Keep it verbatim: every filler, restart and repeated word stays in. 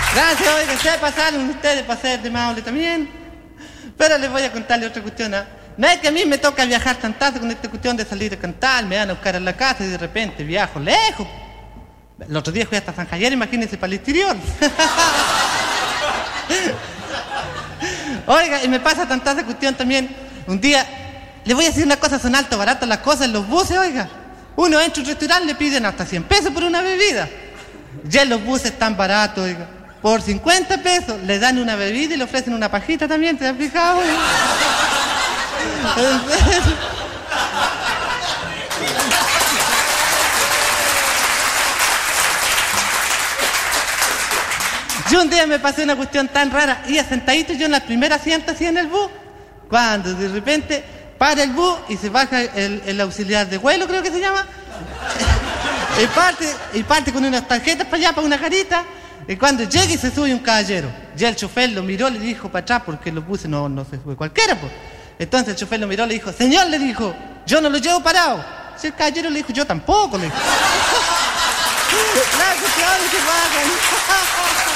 Gracias, oiga, se pasaron ustedes para ser de amable también. Pero les voy a contarle otra cuestión. ¿eh? No es que a mí me toca viajar tantazo con esta cuestión de salir a cantar, me van a buscar a la casa y de repente viajo lejos. El otro día fui hasta San Javier, imagínense, para el exterior. Oiga, y me pasa tanta cuestión también. Un día, le voy a decir una cosa, son alto barato las cosas en los buses, oiga. Uno entra a un restaurante, le piden hasta cien pesos por una bebida. Ya en los buses están baratos, oiga. Por cincuenta pesos le dan una bebida y le ofrecen una pajita también, ¿te has fijado? Yo un día me pasé una cuestión tan rara, iba sentadito yo en la primera asiento así en el bus, cuando de repente para el bus y se baja el, el auxiliar de vuelo, creo que se llama, y parte, y parte con unas tarjetas para allá, para una carita, y cuando llega y se sube un caballero, ya el chofer lo miró, le dijo para atrás, porque los buses no, no se sube cualquiera, pues. Entonces el chofer lo miró, le dijo, señor, le dijo, yo no lo llevo parado. Si el caballero le dijo, yo tampoco, le dijo. Gracias, que bajan.